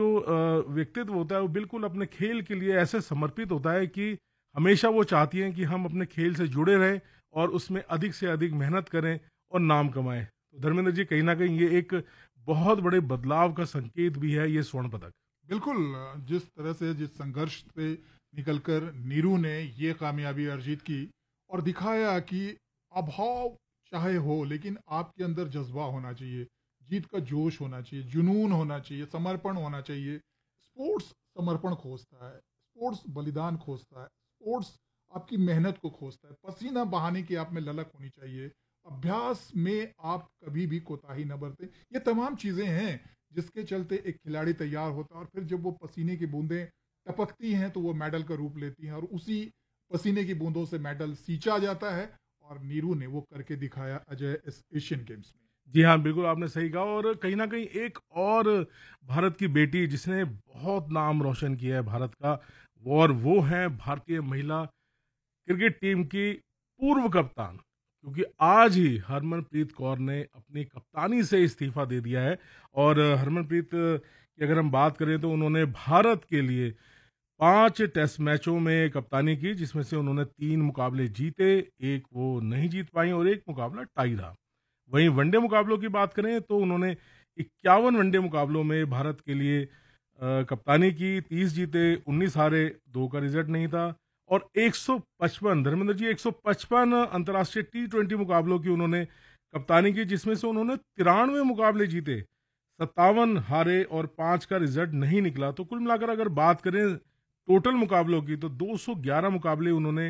जो व्यक्तित्व होता है वो बिल्कुल अपने खेल के लिए ऐसे समर्पित होता है कि हमेशा वो चाहती हैं कि हम अपने खेल से जुड़े रहें और उसमें अधिक से अधिक मेहनत करें और नाम कमाएं। तो धर्मेंद्र जी, कहीं न कहीं ये एक बहुत बड़े बदलाव का संकेत भी है ये स्वर्ण पदक। बिल्कुल। जिस तरह से जिस संघर्ष से निकलकर नीरू ने ये कामयाबी अर्जित की और दिखाया कि अभाव चाहे हो लेकिन आपके अंदर जज्बा होना चाहिए, जीत का जोश होना चाहिए, जुनून होना चाहिए, समर्पण होना चाहिए। स्पोर्ट्स समर्पण खोजता है, स्पोर्ट्स बलिदान खोजता है, स्पोर्ट्स आपकी मेहनत को खोजता है, पसीना बहाने की आप में ललक होनी चाहिए, अभ्यास में आप कभी भी कोताही न बरतें। ये तमाम चीजें हैं जिसके चलते एक खिलाड़ी तैयार होता है और फिर जब वो पसीने की बूंदें टपकती हैं तो वो मेडल का रूप लेती हैं और उसी पसीने की बूंदों से मेडल सींचा जाता है और नीरू ने वो करके दिखाया अजय इस एशियन गेम्स में। जी हाँ, बिल्कुल आपने सही कहा। और कहीं न कहीं एक और भारत की बेटी जिसने बहुत नाम रोशन किया है भारत का, और वो हैं भारतीय महिला क्रिकेट टीम की पूर्व कप्तान। क्योंकि आज ही हरमनप्रीत कौर ने अपनी कप्तानी से इस्तीफा दे दिया है। और हरमनप्रीत की अगर हम बात करें तो उन्होंने भारत के लिए 5 टेस्ट मैचों में कप्तानी की, जिसमें से उन्होंने 3 मुकाबले जीते, 1 वो नहीं जीत पाईं और 1 मुकाबला टाई रहा। वहीं वनडे मुकाबलों की बात करें तो उन्होंने 51 वनडे मुकाबलों में भारत के लिए कप्तानी की, 30 जीते, 19 हारे, 2 का रिजल्ट नहीं था। और 155, धर्मेंद्र जी, 155 अंतर्राष्ट्रीय टी20 मुकाबलों की उन्होंने कप्तानी की, जिसमें से उन्होंने 93 मुकाबले जीते, 57 हारे और 5 का रिजल्ट नहीं निकला। तो कुल मिलाकर अगर बात करें टोटल मुकाबलों की तो 211 मुकाबले उन्होंने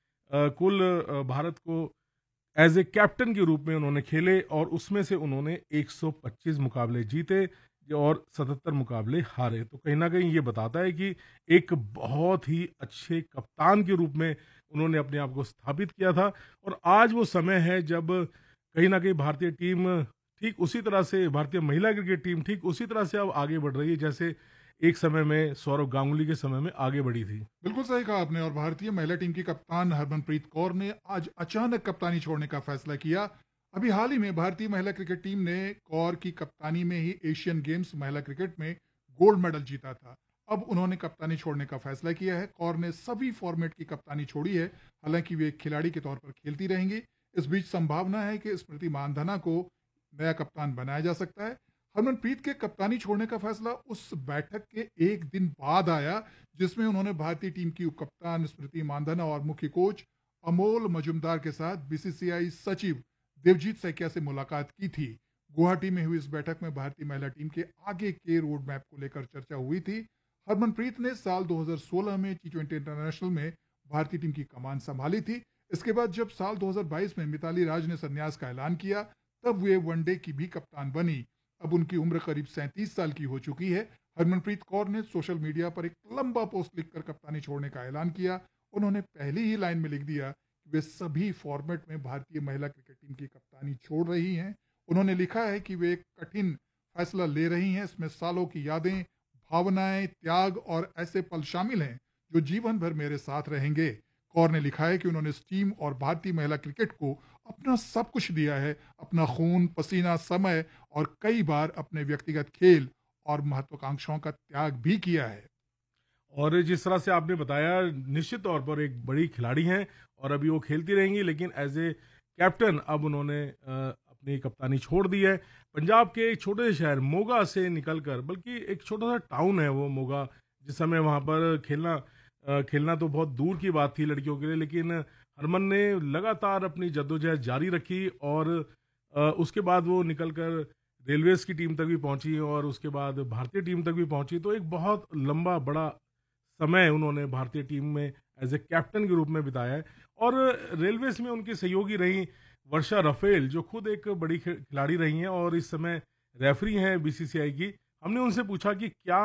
कुल भारत को एज ए कैप्टन के रूप में उन्होंने खेले और उसमें से उन्होंने 125 मुकाबले जीते और 77 मुकाबले हारे। तो कहीं ना कहीं ये बताता है कि एक बहुत ही अच्छे कप्तान के रूप में उन्होंने अपने आप को स्थापित किया था। और आज वो समय है जब कहीं ना कहीं भारतीय टीम ठीक उसी तरह से, भारतीय महिला क्रिकेट टीम ठीक उसी तरह से अब आगे बढ़ रही है जैसे एक समय में सौरव गांगुली के समय में आगे बढ़ी थी। बिल्कुल सही कहा आपने। और भारतीय महिला टीम की कप्तान हरमनप्रीत कौर ने आज अचानक कप्तानी छोड़ने का फैसला किया। अभी हाल ही में भारतीय महिला क्रिकेट टीम ने कौर की कप्तानी में ही एशियन गेम्स महिला क्रिकेट में गोल्ड मेडल जीता था। अब उन्होंने कप्तानी छोड़ने का फैसला किया है। कौर ने सभी फॉर्मेट की कप्तानी छोड़ी है, हालांकि वे एक खिलाड़ी के तौर पर खेलती रहेंगी। इस बीच संभावना है कि स्मृति मानधना को नया कप्तान बनाया जा सकता है। हरमनप्रीत के कप्तानी छोड़ने का फैसला उस बैठक के एक दिन बाद आया जिसमें उन्होंने भारतीय टीम की उप कप्तान स्मृति मानधना और मुख्य कोच अमोल मजुमदार के साथ बीसीसीआई सचिव देवजीत सैकिया से मुलाकात की थी। गुवाहाटी में हुई इस बैठक में भारतीय महिला टीम के आगे के रोड मैप को लेकर चर्चा हुई थी। हरमनप्रीत ने साल 2016 में टी20 इंटरनेशनल में भारतीय टीम की कमान संभाली थी। इसके बाद जब साल 2022 में मिताली राज ने संन्यास का ऐलान किया तब वे वनडे की भी कप्तान बनी। अब उनकी उम्र करीब 37 साल की हो चुकी है। हरमनप्रीत कौर ने सोशल मीडिया पर एक लंबा पोस्ट लिखकर कप्तानी छोड़ने का ऐलान किया। उन्होंने पहली ही लाइन में लिख दिया कि वे सभी फॉर्मेट में भारतीय महिला क्रिकेट टीम की कप्तानी छोड़ रही हैं। उन्होंने लिखा है कि वे एक कठिन फैसला ले रही हैं। इसमें सालों की यादें, भावनाएं, त्याग और ऐसे पल शामिल हैं जो जीवन भर मेरे साथ रहेंगे। कौर ने लिखा है कि उन्होंने इस टीम और भारतीय महिला क्रिकेट को अपना सब कुछ दिया है, अपना खून, पसीना, समय और कई बार अपने व्यक्तिगत खेल और महत्वाकांक्षाओं का त्याग भी किया है। और जिस तरह से आपने बताया, निश्चित तौर पर एक बड़ी खिलाड़ी हैं और अभी वो खेलती रहेंगी, लेकिन एज ए कैप्टन अब उन्होंने अपनी कप्तानी छोड़ दी है। पंजाब के एक छोटे से शहर मोगा से निकलकर, बल्कि एक छोटा सा टाउन है वो मोगा, जिस समय वहाँ पर खेलना तो बहुत दूर की बात थी लड़कियों के लिए, लेकिन हरमन ने लगातार अपनी जद्दोजहद जारी रखी और उसके बाद वो निकलकर रेलवेज की टीम तक भी पहुंची और उसके बाद भारतीय टीम तक भी पहुंची। तो एक बहुत लंबा बड़ा समय उन्होंने भारतीय टीम में एज ए कैप्टन के रूप में बिताया है। और रेलवेज में उनकी सहयोगी रही वर्षा रफेल, जो खुद एक बड़ी खिलाड़ी रही हैं और इस समय रेफरी हैं बीसीसीआई की। हमने उनसे पूछा कि क्या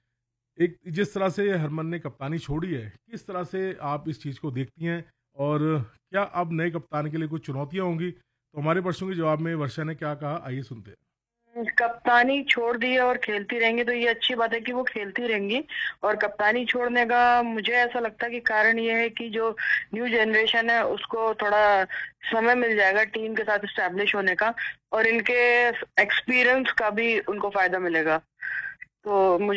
एक जिस तरह से हरमन ने कप्तानी छोड़ी है, किस तरह से आप इस चीज़ को देखती हैं और क्या अब नए कप्तान के लिए कुछ चुनौतियां होंगी? तो हमारे प्रश्नों के जवाब में वर्षा ने क्या कहा, आइए सुनते हैं। कप्तानी छोड़ दी है और खेलती रहेंगी तो ये अच्छी बात है कि वो खेलती रहेंगी। और कप्तानी छोड़ने का मुझे ऐसा लगता है कि कारण ये है कि जो न्यू जनरेशन है उसको थोड़ा समय मिल जाएगा टीम के साथ स्टैब्लिश होने का और इनके एक्सपीरियंस का भी उनको फायदा मिलेगा। तो मुझे